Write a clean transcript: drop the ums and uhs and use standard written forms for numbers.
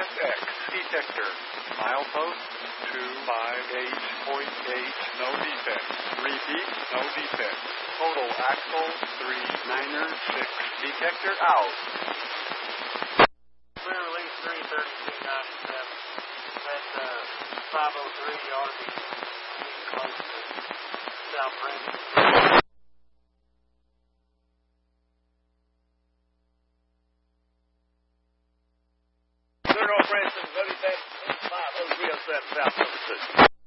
WSX detector. Milepost 258.8, no defect. Repeat, no defect. Total axle 396. Detector out. Clear release 33297. That 503 ought to be close to South Branch. Clear North Branch, 50307 South number 2.